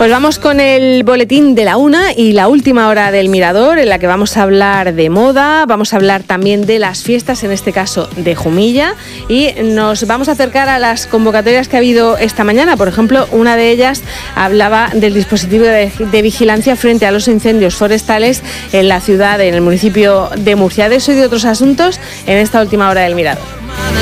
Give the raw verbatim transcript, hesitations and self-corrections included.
Pues vamos con el boletín de la una y la última hora del Mirador, en la que vamos a hablar de moda, vamos a hablar también de las fiestas, en este caso de Jumilla, y nos vamos a acercar a las convocatorias que ha habido esta mañana. Por ejemplo, una de ellas hablaba del dispositivo de, de vigilancia frente a los incendios forestales en la ciudad, en el municipio de Murcia. De eso y de otros asuntos en esta última hora del Mirador.